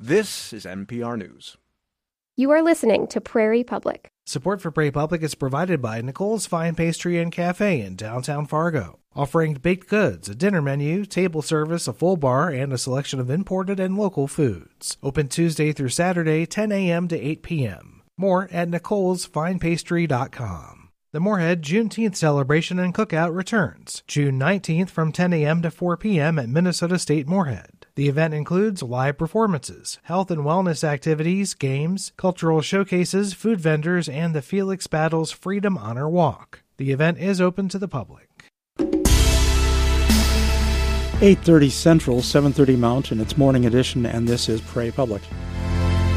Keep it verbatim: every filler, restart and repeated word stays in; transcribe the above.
This is N P R News. You are listening to Prairie Public. Support for Prairie Public is provided by Nicole's Fine Pastry and Cafe in downtown Fargo, offering baked goods, a dinner menu, table service, a full bar, and a selection of imported and local foods. Open Tuesday through Saturday, ten a.m. to eight p.m. More at nicoles fine pastry dot com. The Moorhead Juneteenth celebration and cookout returns June nineteenth from ten a.m. to four p.m. at Minnesota State Moorhead. The event includes live performances, health and wellness activities, games, cultural showcases, food vendors, and the Felix Battles Freedom Honor Walk. The event is open to the public. eight thirty Central, seven thirty Mountain. It's Morning Edition, and this is Prairie Public.